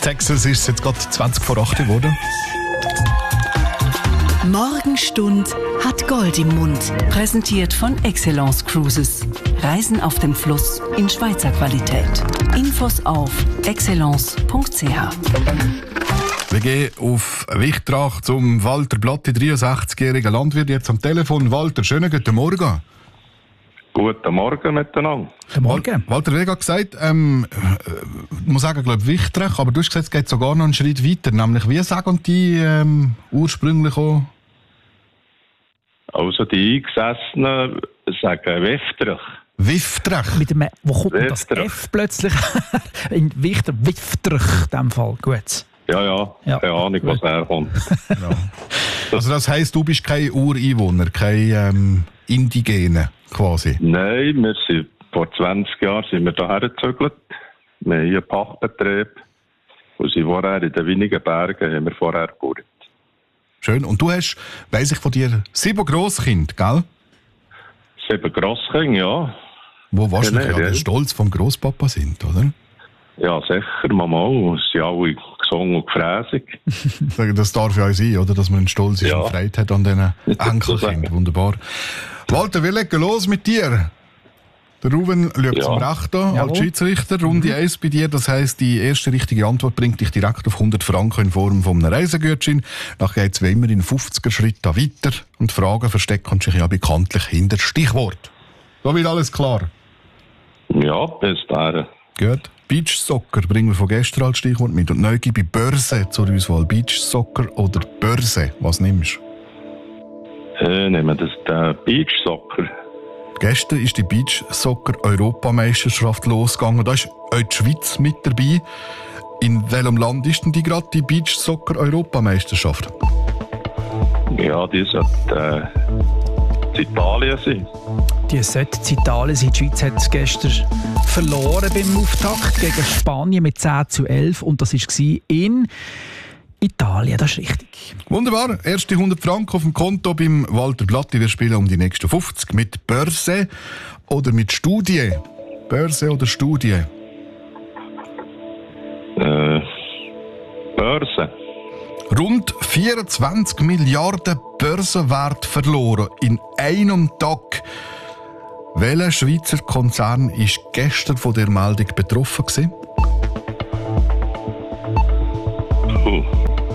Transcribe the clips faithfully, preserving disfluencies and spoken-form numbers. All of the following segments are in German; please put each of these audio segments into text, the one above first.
Texas ist es jetzt gerade zwanzig vor acht geworden. Morgenstund hat Gold im Mund. Präsentiert von Excellence Cruises. Reisen auf dem Fluss in Schweizer Qualität. Infos auf excellence punkt c h. Wir gehen auf Wichtrach zum Walter Blatti, dreiundsechzigjähriger Landwirt, jetzt am Telefon. Walter, schönen guten Morgen. Guten Morgen miteinander. Guten Morgen. Walter, wie gerade gesagt, ähm, ich muss sagen, glaube Wichtrach, aber du hast gesagt, es geht sogar noch einen Schritt weiter. Nämlich, wie sagen die ähm, ursprünglich auch? Also die Eingesessenen sagen Wichtrach. Wichtrach? Mit dem, wo kommt denn das Wichtrach. F plötzlich? In Wichter, Wichtrach, in dem Fall. Gut. Ja, ja, Ja, keine Ahnung, gut. was herkommt. Genau. Also das heisst, du bist kein Ureinwohner, kein ähm, Indigene quasi? Nein, wir sind vor zwanzig Jahren sind wir hierher gezögert. Wir haben hier einen Pachtbetrieb. Und sind vorher in den wenigen Bergen haben wir vorher gebaut. Schön. Und du hast, weiss ich von dir, sieben Grosskinder, gell? Sieben Grosskinder, ja. Wo wahrscheinlich Genau, ja ja. der Stolz vom Großpapa sind, oder? Ja, sicher, Mama. Und sie sind alle gesungen und gefräßig. Das darf ja auch sein, oder? Dass man einen Stolz ist Ja. und Freude hat an diesen Enkelkindern. Wunderbar. Walter, wir legen los mit dir. Der Ruben schaut Ja. zum Rechten als Jawohl. Schiedsrichter. Runde eins bei dir. Das heisst, die erste richtige Antwort bringt dich direkt auf hundert Franken in Form von einem Reisegutschein. Nachher geht es wie immer in fünfziger Schritten weiter. Und Fragen verstecken sich ja bekanntlich hinter Stichwort. So wird alles klar. Ja, bis dahin. Gut. Beach Soccer bringen wir von gestern als Stichwort mit. Und neu gebe ich Börse zur Auswahl. Beach Soccer oder Börse? Was nimmst du? Äh, nehmen wir das den Beach Soccer. Gestern ist die Beach Soccer Europameisterschaft losgegangen. Da ist auch die Schweiz mit dabei. In welchem Land ist denn die gerade, die Beach Soccer Europameisterschaft? Ja, die sollte äh, in Italien sein. Die sollte in Italien sein. Die Schweiz hat gestern verloren beim Auftakt gegen Spanien mit zehn zu elf. Und das war in Italien, das ist richtig. Wunderbar. Erste hundert Franken auf dem Konto beim Walter Blatti. Wir spielen um die nächsten fünfzig mit Börse oder mit Studie. Börse oder Studie? Äh, Börse. Rund vierundzwanzig Milliarden Börsenwert verloren in einem Tag. Welcher Schweizer Konzern war gestern von der Meldung betroffen gewesen? Puh.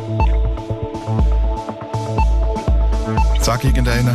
Sag irgendeinen.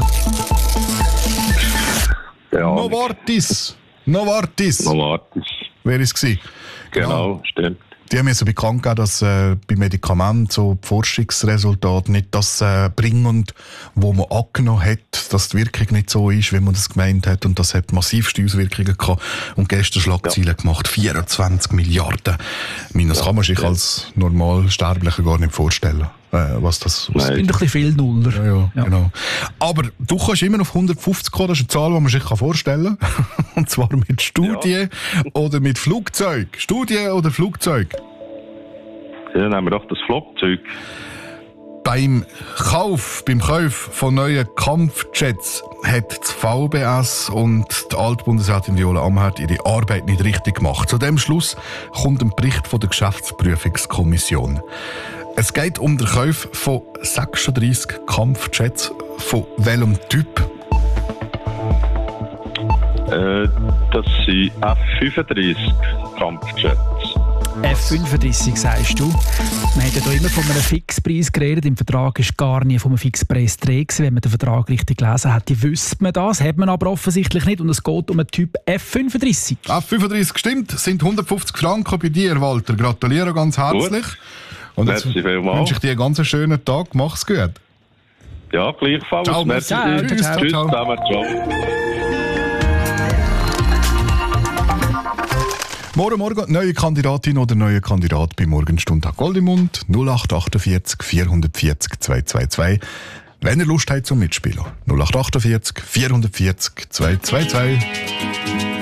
Ja, Novartis. Novartis. Novartis. Wer war es? Genau, stimmt. Die haben mir so bekannt gegeben, dass äh, bei Medikamenten so die Forschungsresultate nicht das äh, bringen, wo man angenommen hat, dass die Wirkung nicht so ist, wie man das gemeint hat. Und das hat massivste Auswirkungen gehabt. Und gestern Schlagzeilen ja. gemacht. vierundzwanzig Milliarden. Ich meine, das ja, kann man sich ja. als Normalsterblicher gar nicht vorstellen, äh, was das Das sind ein bisschen viel Nuller. Ja, ja, Ja. genau. Aber du kannst immer auf hundertfünfzig kommen. Das ist eine Zahl, die man sich vorstellen kann. Und zwar mit Studie ja. oder mit Flugzeug. Studie oder Flugzeug? Ja, nehmen wir doch das Flugzeug. Beim Kauf, beim Kauf von neuen Kampfjets hat das V B S und die Altbundesrätin Viola Amherd ihre Arbeit nicht richtig gemacht. Zu dem Schluss kommt ein Bericht von der Geschäftsprüfungskommission. Es geht um den Kauf von sechsunddreissig Kampfjets. Von welchem Typ? Äh, das sind F fünfunddreißig Kampfjets. F fünfunddreißig sagst du. Man hat ja hier immer von einem Fixpreis geredet. Im Vertrag ist gar nie von einem Fixpreis die Rede gewesen. Wenn man den Vertrag richtig gelesen hat, wüsste man das. Hat man aber offensichtlich nicht. Und es geht um einen Typ F fünfunddreißig. F fünfunddreißig stimmt, sind hundertfünfzig Franken bei dir, Walter. Gratuliere ganz herzlich. Gut. Und jetzt Merci vielmals. wünsche ich dir einen ganz schönen Tag. Mach's gut. Ja, gleichfalls. Ciao. Merci. Ciao, ciao, Tschüss, ciao. Tschüss Ciao. zusammen. Ciao. Morgen, morgen, neue Kandidatin oder neuer Kandidat bei Morgenstund hat Gold im Mund. null acht achtundvierzig vierhundertvierzig zweihundertzweiundzwanzig. Wenn ihr Lust habt zum Mitspielen. null acht achtundvierzig vierhundertvierzig zweihundertzweiundzwanzig.